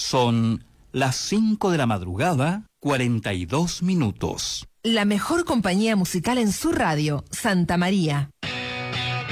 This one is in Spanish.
Son las 5 de la madrugada, 42 minutos. La mejor compañía musical en su radio, Santa María.